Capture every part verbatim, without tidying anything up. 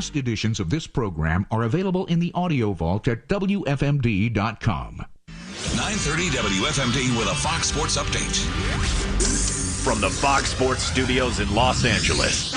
Past editions of this program are available in the audio vault at W F M D dot com. nine thirty W F M D with a Fox Sports update. From the Fox Sports studios in Los Angeles,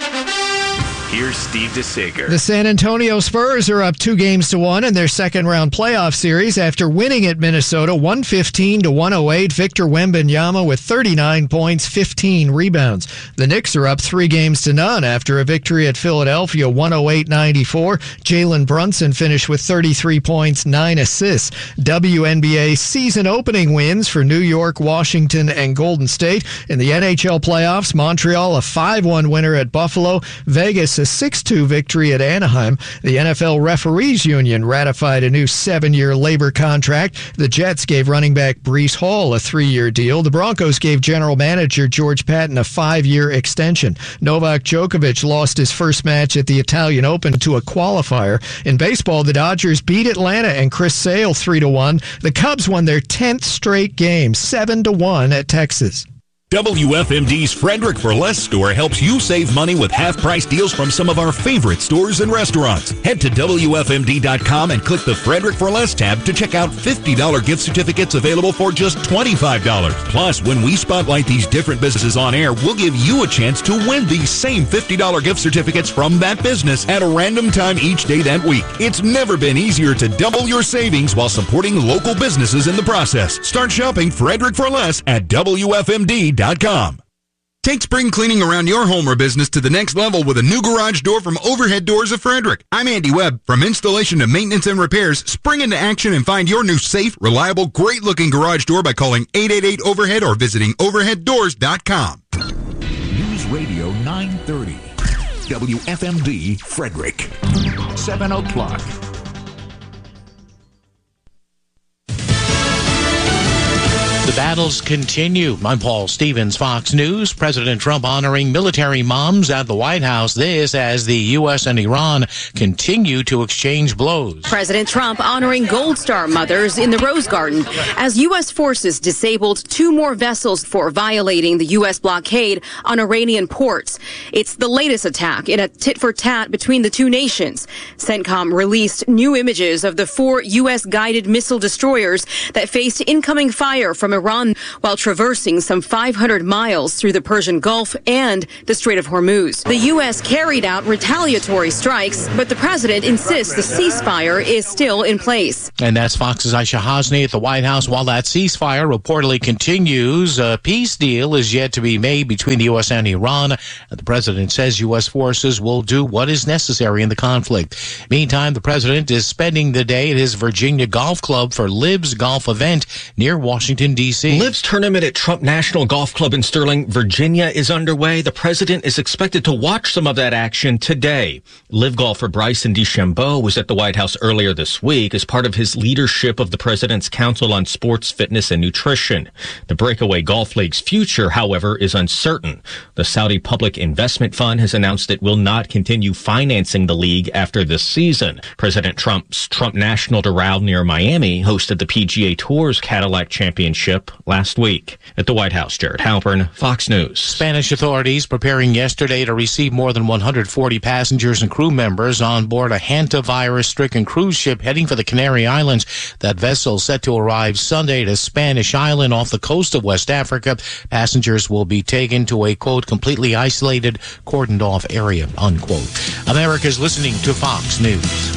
here's Steve DeSager. The San Antonio Spurs are up two games to one in their second-round playoff series after winning at Minnesota one fifteen to one oh eight. Victor Wembanyama with thirty-nine points, fifteen rebounds. The Knicks are up three games to none after a victory at Philadelphia one oh eight ninety-four. Jalen Brunson finished with thirty-three points, nine assists. W N B A season opening wins for New York, Washington, and Golden State. In the N H L playoffs, Montreal a five one winner at Buffalo. Vegas a six two victory at Anaheim. The N F L Referees Union ratified a new seven-year labor contract. The Jets gave running back Breece Hall a three-year deal. The Broncos gave general manager George Patton a five-year extension. Novak Djokovic lost his first match at the Italian Open to a qualifier. In baseball, the Dodgers beat Atlanta and Chris Sale three to one. The Cubs won their tenth straight game, seven to one at Texas. W F M D's Frederick for Less store helps you save money with half-price deals from some of our favorite stores and restaurants. Head to W F M D dot com and click the Frederick for Less tab to check out fifty dollars gift certificates available for just twenty-five dollars. Plus, when we spotlight these different businesses on air, we'll give you a chance to win these same fifty dollars gift certificates from that business at a random time each day that week. It's never been easier to double your savings while supporting local businesses in the process. Start shopping Frederick for Less at W F M D dot com. Take spring cleaning around your home or business to the next level with a new garage door from Overhead Doors of Frederick. I'm Andy Webb. From installation to maintenance and repairs, spring into action and find your new safe, reliable, great-looking garage door by calling eight eight eight overhead or visiting overhead doors dot com. News Radio nine thirty. W F M D Frederick. seven o'clock. The battles continue. I'm Paul Stevens, Fox News. President Trump honoring military moms at the White House. This as the U S and Iran continue to exchange blows. President Trump honoring Gold Star mothers in the Rose Garden as U S forces disabled two more vessels for violating the U S blockade on Iranian ports. It's the latest attack in a tit-for-tat between the two nations. CENTCOM released new images of the four U S guided missile destroyers that faced incoming fire from Iran while traversing some five hundred miles through the Persian Gulf and the Strait of Hormuz. The U S carried out retaliatory strikes, but the president insists the ceasefire is still in place. And that's Fox's Aisha Hasni at the White House. While that ceasefire reportedly continues, a peace deal is yet to be made between the U S and Iran. And the president says U S forces will do what is necessary in the conflict. Meantime, the president is spending the day at his Virginia Golf Club for Lib's golf event near Washington, D C Lib's tournament at Trump National Golf Club in Sterling, Virginia is underway. The president is expected to watch some of that action today. Liv golfer Bryson DeChambeau was at the White House earlier this week as part of his leadership of the President's Council on Sports, Fitness, and Nutrition. The Breakaway Golf League's future, however, is uncertain. The Saudi Public Investment Fund has announced it will not continue financing the league after this season. President Trump's Trump National Doral near Miami hosted the P G A Tour's Cadillac Championship last week. At the White House, Jared Halpern, Fox News. Spanish authorities preparing yesterday to receive more than one hundred forty passengers and crew members on board a hantavirus-stricken cruise ship heading for the Canary Islands. That vessel set to arrive Sunday to Spanish Island off the coast of West Africa. Passengers will be taken to a, quote, completely isolated, cordoned-off area, unquote. America's listening to Fox News.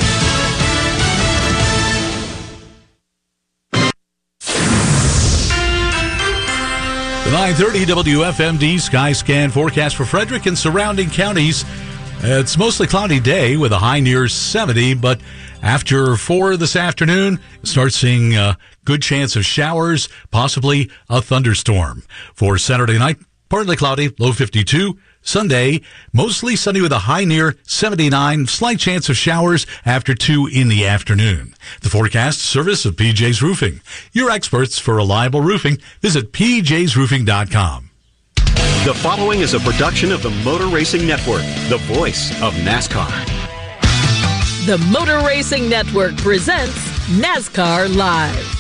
nine thirty W F M D Sky Scan forecast for Frederick and surrounding counties. It's mostly cloudy day with a high near seventy, but after four this afternoon, start seeing a good chance of showers, possibly a thunderstorm. For Saturday night, partly cloudy, low fifty-two. Sunday, mostly sunny with a high near seventy-nine, slight chance of showers after two in the afternoon. The forecast service of P J's Roofing. Your experts for reliable roofing. Visit P J's roofing dot com. The following is a production of the Motor Racing Network, the voice of NASCAR. The Motor Racing Network presents NASCAR Live.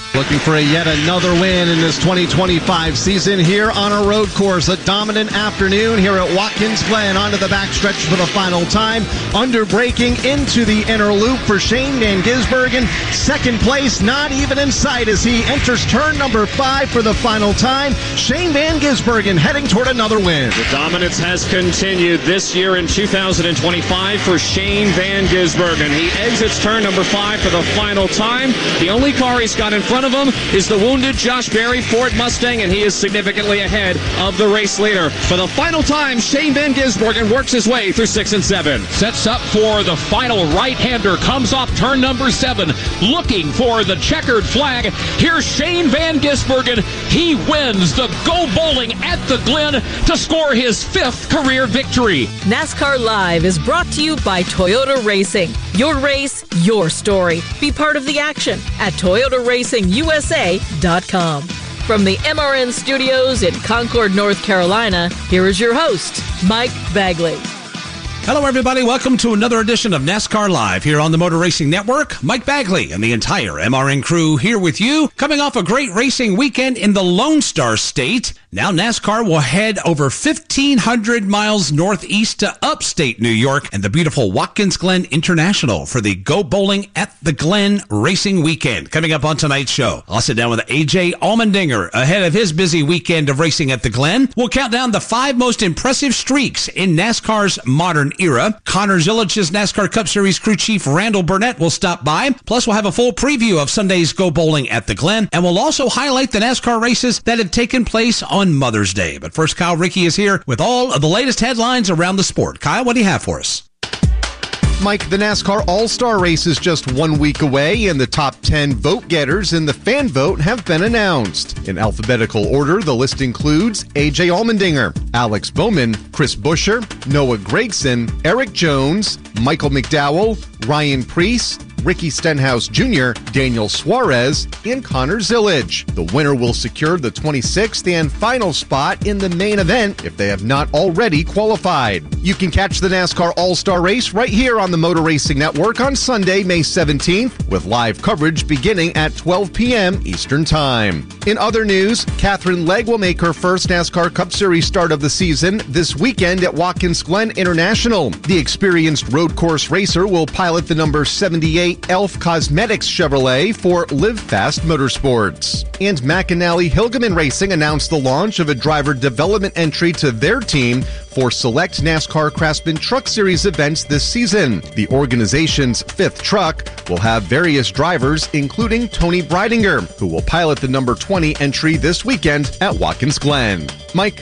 Looking for a yet another win in this twenty twenty-five season here on a road course. A dominant afternoon here at Watkins Glen. Onto the backstretch for the final time. Under braking into the inner loop for Shane Van Gisbergen. Second place, not even in sight as he enters turn number five for the final time. Shane Van Gisbergen heading toward another win. The dominance has continued this year in two thousand twenty-five for Shane Van Gisbergen. He exits turn number five for the final time. The only car he's got in front of him is the wounded Josh Berry Ford Mustang, and he is significantly ahead of the race leader. For the final time, Shane Van Gisbergen works his way through six and seven. Sets up for the final right-hander, comes off turn number seven, looking for the checkered flag. Here's Shane Van Gisbergen. He wins the Go Bowling at the Glen to score his fifth career victory. NASCAR Live is brought to you by Toyota Racing. Your race, your story. Be part of the action at Toyota Racing U S A dot com. From the M R N studios in Concord, North Carolina, here is your host, Mike Bagley. Hello, everybody. Welcome to another edition of NASCAR Live here on the Motor Racing Network. Mike Bagley and the entire M R N crew here with you, coming off a great racing weekend in the Lone Star State. Now NASCAR will head over fifteen hundred miles northeast to upstate New York and the beautiful Watkins Glen International for the Go Bowling at the Glen Racing Weekend. Coming up on tonight's show, I'll sit down with A J Allmendinger ahead of his busy weekend of racing at the Glen. We'll count down the five most impressive streaks in NASCAR's modern era. Connor Zilich's NASCAR Cup Series crew chief Randall Burnett will stop by. Plus, we'll have a full preview of Sunday's Go Bowling at the Glen, and we'll also highlight the NASCAR races that have taken place on on Mother's Day. But first, Kyle Rickey is here with all of the latest headlines around the sport. Kyle, what do you have for us? Mike, the NASCAR All-Star Race is just one week away, and the top ten vote-getters in the fan vote have been announced. In alphabetical order, the list includes A J Allmendinger, Alex Bowman, Chris Buescher, Noah Gragson, Eric Jones, Michael McDowell, Ryan Preece, Ricky Stenhouse Junior, Daniel Suarez, and Connor Zilich. The winner will secure the twenty-sixth and final spot in the main event if they have not already qualified. You can catch the NASCAR All-Star Race right here on the Motor Racing Network on Sunday, May seventeenth, with live coverage beginning at twelve p.m. Eastern Time. In other news, Catherine Legg will make her first NASCAR Cup Series start of the season this weekend at Watkins Glen International. The experienced road course racer will pilot the number seventy-eight Elf Cosmetics Chevrolet for Live Fast Motorsports. And McAnally Hilgeman Racing announced the launch of a driver development entry to their team for select NASCAR Craftsman Truck Series events this season. The organization's fifth truck will have various drivers, including Tony Breidinger, who will pilot the number twenty entry this weekend at Watkins Glen. Mike.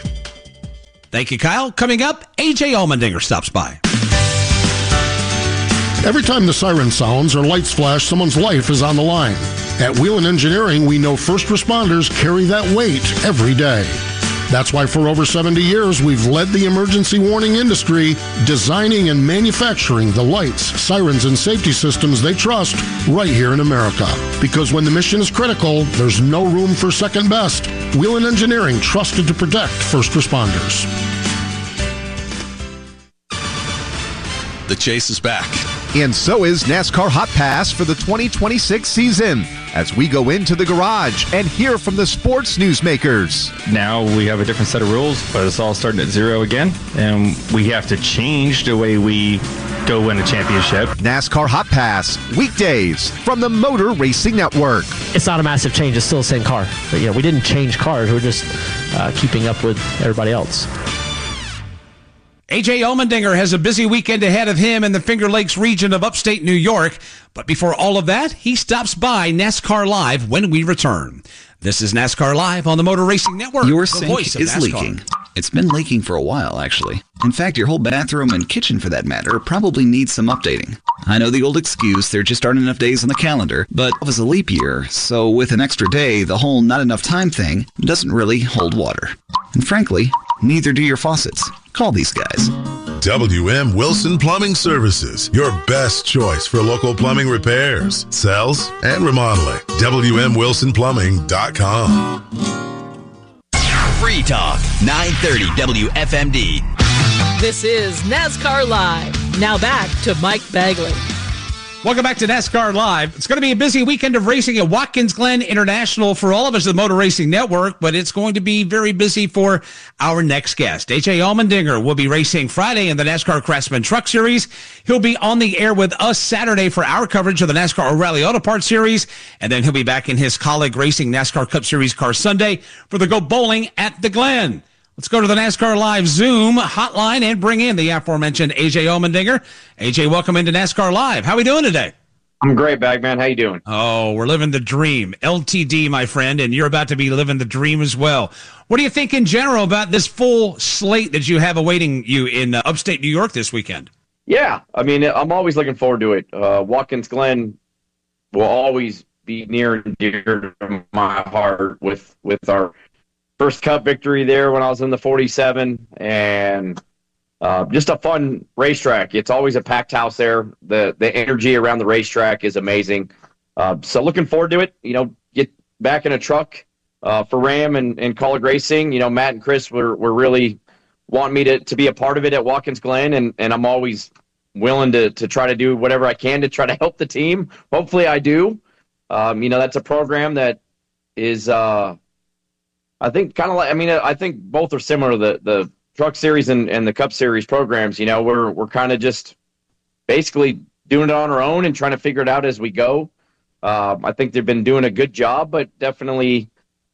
Thank you, Kyle. Coming up, A J Allmendinger stops by. Every time the siren sounds or lights flash, someone's life is on the line. At Wheelan Engineering, we know first responders carry that weight every day. That's why for over seventy years, we've led the emergency warning industry, designing and manufacturing the lights, sirens, and safety systems they trust right here in America. Because when the mission is critical, there's no room for second best. Wheelan Engineering, trusted to protect first responders. The chase is back. And so is NASCAR Hot Pass for the twenty twenty-six season, as we go into the garage and hear from the sports newsmakers. Now we have a different set of rules, but it's all starting at zero again, and we have to change the way we go win a championship. NASCAR Hot Pass, weekdays from the Motor Racing Network. It's not a massive change. It's still the same car. But, you know, we didn't change cars. We're just uh, keeping up with everybody else. A J Allmendinger has a busy weekend ahead of him in the Finger Lakes region of upstate New York. But before all of that, he stops by NASCAR Live when we return. This is NASCAR Live on the Motor Racing Network. Your the sink voice of is NASCAR. leaking. It's been leaking for a while, actually. In fact, your whole bathroom and kitchen, for that matter, probably needs some updating. I know the old excuse, there just aren't enough days on the calendar, but it was a leap year, so with an extra day, the whole not enough time thing doesn't really hold water. And frankly, neither do your faucets. Call these guys. W M Wilson Plumbing Services, your best choice for local plumbing repairs, sales, and remodeling. W M Wilson Plumbing dot com. Free Talk, nine thirty W F M D. This is NASCAR Live. Now back to Mike Bagley. Welcome back to NASCAR Live. It's going to be a busy weekend of racing at Watkins Glen International for all of us at the Motor Racing Network, but it's going to be very busy for our next guest. A J Allmendinger will be racing Friday in the NASCAR Craftsman Truck Series. He'll be on the air with us Saturday for our coverage of the NASCAR O'Reilly Auto Parts Series, and then he'll be back in his Colleague Racing NASCAR Cup Series car Sunday for the Go Bowling at the Glen. Let's go to the NASCAR Live Zoom hotline and bring in the aforementioned A J Allmendinger. A J, welcome into NASCAR Live. How are we doing today? I'm great, Bagman. How you doing? Oh, we're living the dream. L T D, my friend, and you're about to be living the dream as well. What do you think in general about this full slate that you have awaiting you in uh, upstate New York this weekend? Yeah, I mean, I'm always looking forward to it. Uh, Watkins Glen will always be near and dear to my heart with, with our first Cup victory there when I was in the forty-seven, and uh, just a fun racetrack. It's always a packed house there. The the energy around the racetrack is amazing. Uh, so looking forward to it. You know, get back in a truck uh, for Ram and, and Colleague Racing. You know, Matt and Chris were, were really wanting me to, to be a part of it at Watkins Glen, and, and I'm always willing to, to try to do whatever I can to try to help the team. Hopefully I do. Um, you know, that's a program that is uh, – I think kind of like, I mean, I think both are similar to the, the Truck Series and, and the Cup Series programs. You know, we're we're kind of just basically doing it on our own and trying to figure it out as we go. Uh, I think they've been doing a good job, but definitely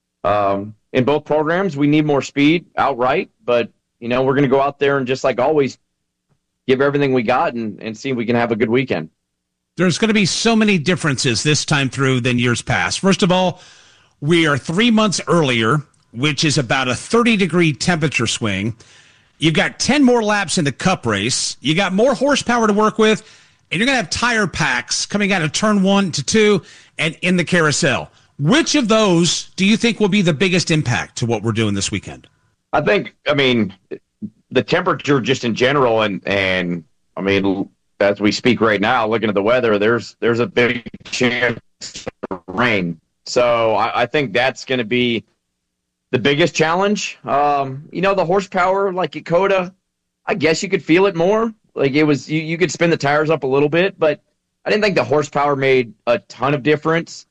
um, in both programs, we need more speed outright. But, you know, we're going to go out there and just like always give everything we got and, and see if we can have a good weekend. There's going to be so many differences this time through than years past. First of all, we are three months earlier, which is about a thirty-degree temperature swing. You've got ten more laps in the Cup race. You got more horsepower to work with, and you're going to have tire packs coming out of turn one to two and in the carousel. Which of those do you think will be the biggest impact to what we're doing this weekend? I think, I mean, the temperature just in general, and, and I mean, as we speak right now, looking at the weather, there's there's a big chance of rain. So I, I think that's going to be the biggest challenge. Um, you know, the horsepower, like at Coda, I guess you could feel it more. Like it was, you, you could spin the tires up a little bit, but I didn't think the horsepower made a ton of difference.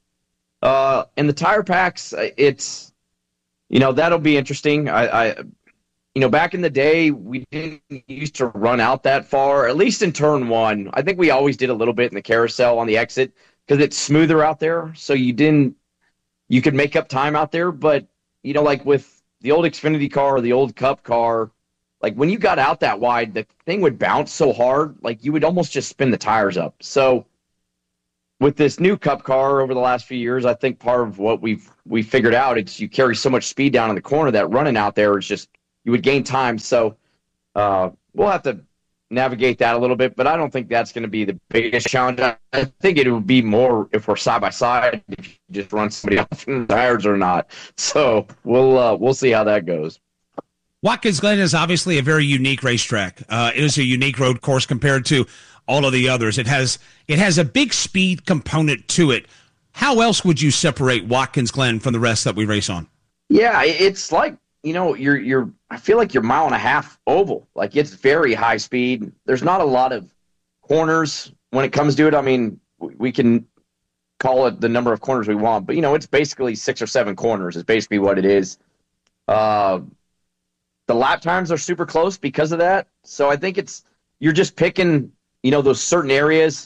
Uh, and the tire packs, it's, you know, that'll be interesting. I, I, you know, back in the day, we didn't used to run out that far, at least in turn one. I think we always did a little bit in the carousel on the exit because it's smoother out there. So you didn't, you could make up time out there, but you know, like with the old Xfinity car or the old Cup car, like when you got out that wide, the thing would bounce so hard, like you would almost just spin the tires up. So with this new Cup car over the last few years, I think part of what we've we figured out, it's you carry so much speed down in the corner that running out there is just, you would gain time. So uh, we'll have to navigate that a little bit, but I don't think that's going to be the biggest challenge. I think it would be more if we're side by side, if you just run somebody off in the tires or not. So we'll uh, we'll see how that goes. Watkins Glen is obviously a very unique racetrack. Uh, it is a unique road course compared to all of the others. It has it has a big speed component to it. How else would you separate Watkins Glen from the rest that we race on? Yeah, it's like, you know, you're you're. I feel like you're mile and a half oval. Like it's very high speed. There's not a lot of corners when it comes to it. I mean, we can call it the number of corners we want, but you know, it's basically six or seven corners is basically what it is. Uh, the lap times are super close because of that. So I think it's you're just picking, you know, those certain areas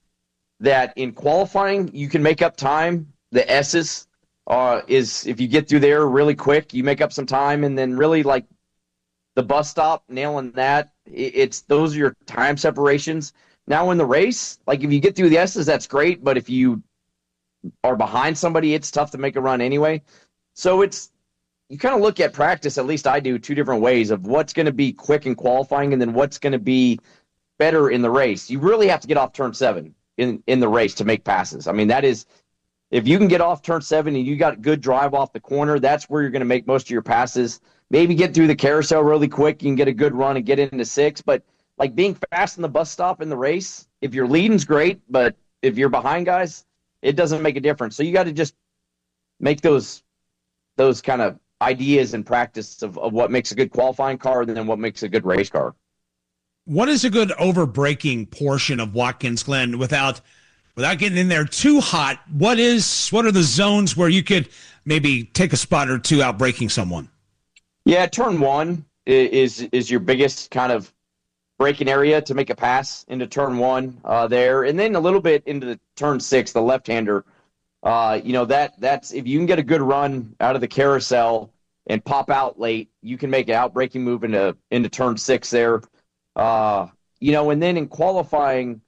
that in qualifying you can make up time. The S's. Uh, is if you get through there really quick, you make up some time, and then really like the bus stop, nailing that, it, it's those are your time separations. Now in the race, like if you get through the S's, that's great, but if you are behind somebody, it's tough to make a run anyway. So it's you kind of look at practice, at least I do, two different ways of what's going to be quick in qualifying and then what's going to be better in the race. You really have to get off turn seven in, in the race to make passes. I mean, that is – if you can get off turn seven and you got good drive off the corner, that's where you're going to make most of your passes. Maybe get through the carousel really quick. You can get a good run and get into six. But, like, being fast in the bus stop in the race, if you're leading's great, but if you're behind guys, it doesn't make a difference. So you got to just make those those kind of ideas and practice of, of what makes a good qualifying car and then what makes a good race car. What is a good overbraking portion of Watkins Glen without – Without getting in there too hot, what is what are the zones where you could maybe take a spot or two out breaking someone? Yeah, turn one is is your biggest kind of braking area to make a pass into turn one uh, there, and then a little bit into the turn six, the left-hander. Uh, you know that that's if you can get a good run out of the carousel and pop out late, you can make an out-braking move into into turn six there. Uh, you know, and then in qualifying,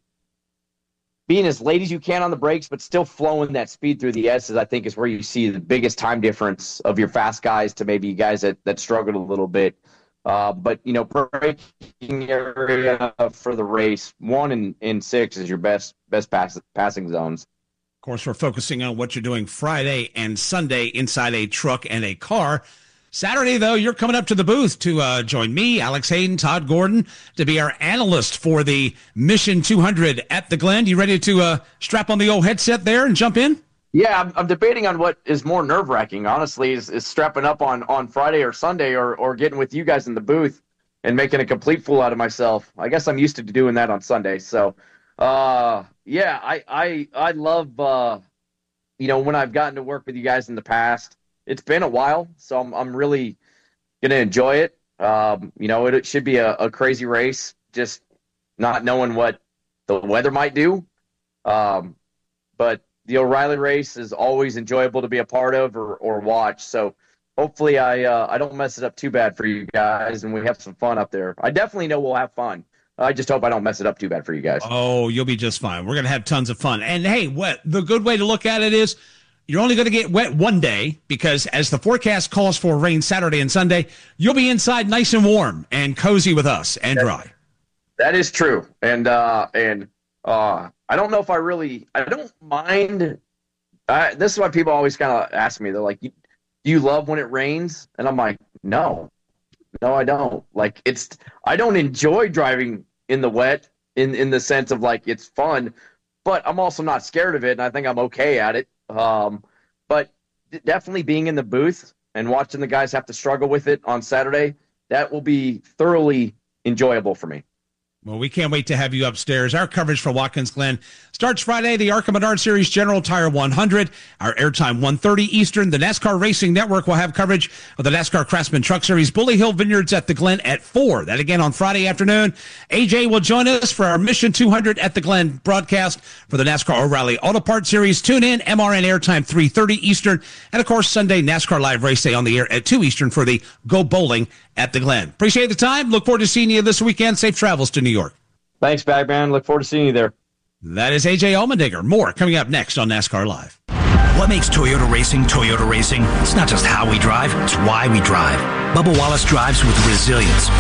being as late as you can on the brakes, but still flowing that speed through the S's, I think is where you see the biggest time difference of your fast guys to maybe guys that, that struggled a little bit. Uh, but, you know, braking area for the race, one and, and six is your best best pass, passing zones. Of course, we're focusing on what you're doing Friday and Sunday inside a truck and a car. Saturday, though, you're coming up to the booth to uh, join me, Alex Hayden, Todd Gordon, to be our analyst for the Mission two hundred at the Glen. You ready to uh, strap on the old headset there and jump in? Yeah, I'm, I'm debating on what is more nerve-wracking, honestly, is, is strapping up on, on Friday or Sunday or, or getting with you guys in the booth and making a complete fool out of myself. I guess I'm used to doing that on Sunday. So, uh, yeah, I, I, I love, uh, you know, when I've gotten to work with you guys in the past. It's been a while, so I'm I'm really gonna enjoy it. Um, you know, it, it should be a, a crazy race, just not knowing what the weather might do. Um, but the O'Reilly race is always enjoyable to be a part of or, or watch. So hopefully I uh, I don't mess it up too bad for you guys, and we have some fun up there. I definitely know we'll have fun. I just hope I don't mess it up too bad for you guys. Oh, you'll be just fine. We're gonna have tons of fun. And hey, what the good way to look at it is, you're only going to get wet one day because as the forecast calls for rain Saturday and Sunday, you'll be inside nice and warm and cozy with us and dry. That is true. And, uh, and, uh, I don't know if I really, I don't mind. I, this is why people always kind of ask me, they're like, do you love when it rains? And I'm like, no, no, I don't. Like it's, I don't enjoy driving in the wet in, in the sense of like, it's fun, but I'm also not scared of it. And I think I'm okay at it. Um, but definitely being in the booth and watching the guys have to struggle with it on Saturday, that will be thoroughly enjoyable for me. Well, we can't wait to have you upstairs. Our coverage for Watkins Glen starts Friday, the ARCA Menard Series General Tire one hundred. Our airtime one thirty Eastern. The NASCAR Racing Network will have coverage of the NASCAR Craftsman Truck Series Bully Hill Vineyards at the Glen at four. That again on Friday afternoon. A J will join us for our Mission two hundred at the Glen broadcast for the NASCAR O'Reilly Auto Parts Series. Tune in, M R N airtime three thirty Eastern. And of course, Sunday NASCAR Live Race Day on the air at two Eastern for the Go Bowling at the Glen. Appreciate the time. Look forward to seeing you this weekend. Safe travels to New York. Thanks, Bagman. Look forward to seeing you there. That is A J Allmendinger. More coming up next on NASCAR Live. What makes Toyota Racing Toyota Racing? It's not just how we drive, it's why we drive. Bubba Wallace drives with resilience,